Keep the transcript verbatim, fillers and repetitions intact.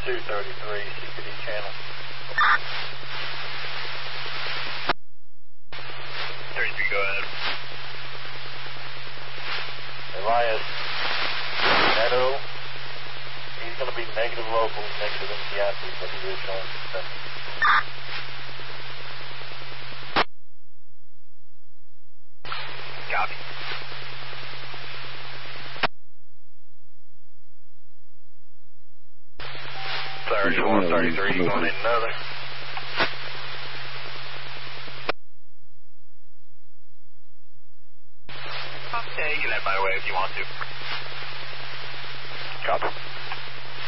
two thirty-three, C P D channel. thirty-three, go ahead. Elias, Neto, he's going to be negative local, negative M T I P, but he is showing suspended. Copy. thirty-one, thirty-three, going in another. Okay, you can head my way if you want to. Copy.